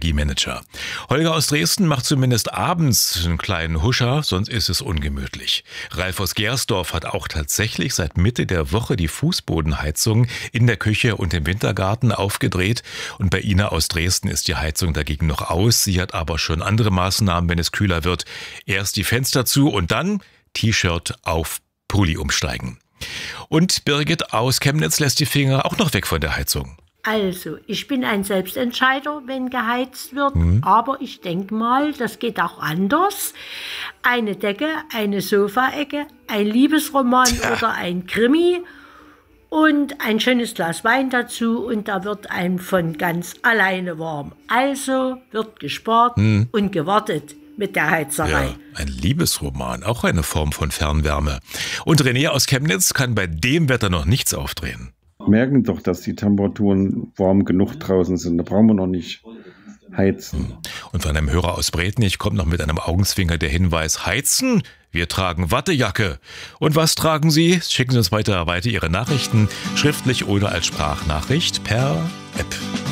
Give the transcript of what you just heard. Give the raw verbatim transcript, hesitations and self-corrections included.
Energiemanager. Holger aus Dresden macht zumindest abends einen kleinen Huscher, sonst ist es ungemütlich. Ralf aus Gersdorf hat auch tatsächlich seit Mitte der Woche die Fußbodenheizung in der Küche und im Wintergarten aufgedreht. Und bei Ina aus Dresden ist die Heizung dagegen noch aus. Sie hat aber schon andere Maßnahmen, wenn es kühler wird. Erst die Fenster zu und dann T-Shirt auf Pulli umsteigen. Und Birgit aus Chemnitz lässt die Finger auch noch weg von der Heizung. Also, ich bin ein Selbstentscheider, wenn geheizt wird, Mhm. aber ich denke mal, das geht auch anders. Eine Decke, eine Sofaecke, ein Liebesroman Tja. oder ein Krimi und ein schönes Glas Wein dazu und da wird einem von ganz alleine warm. Also wird gespart Mhm. und gewartet mit der Heizerei. Ja, ein Liebesroman, auch eine Form von Fernwärme. Und René aus Chemnitz kann bei dem Wetter noch nichts aufdrehen. Merken doch, dass die Temperaturen warm genug draußen sind. Da brauchen wir noch nicht heizen. Und von einem Hörer aus Bretnich kommt noch mit einem Augenzwinger der Hinweis: Heizen? Wir tragen Wattejacke. Und was tragen Sie? Schicken Sie uns weiter, weiter Ihre Nachrichten schriftlich oder als Sprachnachricht per App.